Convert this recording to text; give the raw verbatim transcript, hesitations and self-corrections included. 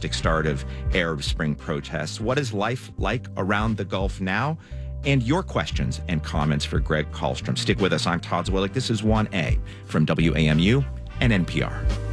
fantastic start of Arab Spring protests. What is life like around the Gulf now? And your questions and comments for Greg Kallstrom. Stick with us. I'm Todd Zwillich. This is one A from W A M U and N P R.